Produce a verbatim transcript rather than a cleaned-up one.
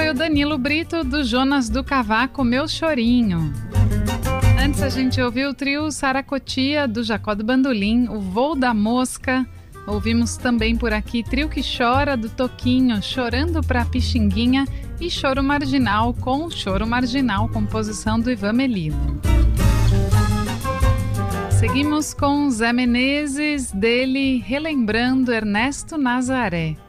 foi o Danilo Brito, do Jonas do Cavaco, Meu Chorinho. Antes a gente ouviu o trio Saracotia, do Jacó do Bandolim, O Voo da Mosca. Ouvimos também por aqui Trio que Chora, do Toquinho, Chorando pra Pixinguinha, e Choro Marginal, com Choro Marginal, composição do Ivan Melino. Seguimos com Zé Menezes, dele Relembrando Ernesto Nazaré.